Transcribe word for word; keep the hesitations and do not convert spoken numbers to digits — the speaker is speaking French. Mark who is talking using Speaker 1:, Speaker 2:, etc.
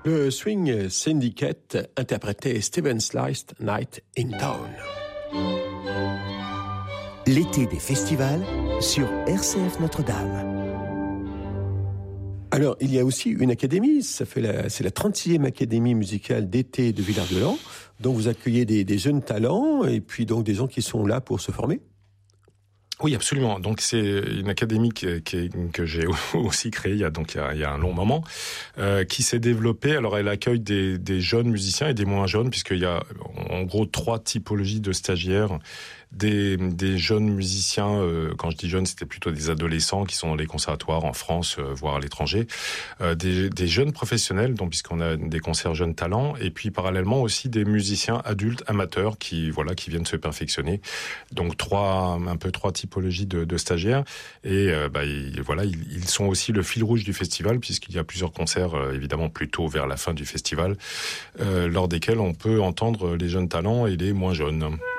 Speaker 1: Le Swing Syndicate interprétait Stephen's Last Night in Town.
Speaker 2: L'été des festivals sur R C F Notre-Dame.
Speaker 1: Alors, il y a aussi une académie, ça fait la, c'est la trente-sixième académie musicale d'été de Villard-de-Lans, dont vous accueillez des, des jeunes talents et puis donc des gens qui sont là pour se former.
Speaker 3: Oui, absolument. Donc c'est une académie qui, qui, que j'ai aussi créée il y a donc il y a, il y a un long moment, euh, qui s'est développée. Alors elle accueille des, des jeunes musiciens et des moins jeunes, puisqu'il y a en gros trois typologies de stagiaires. Des, des jeunes musiciens, euh, quand je dis jeunes, c'était plutôt des adolescents qui sont dans les conservatoires en France, euh, voire à l'étranger. Euh, des, des jeunes professionnels, donc puisqu'on a des concerts jeunes talents, et puis parallèlement aussi des musiciens adultes amateurs qui voilà qui viennent se perfectionner. Donc trois un peu trois typologies de, de stagiaires. Et euh, bah, ils, voilà ils, ils sont aussi le fil rouge du festival, puisqu'il y a plusieurs concerts euh, évidemment plutôt vers la fin du festival, euh, lors desquels on peut entendre les jeunes talents et les moins jeunes.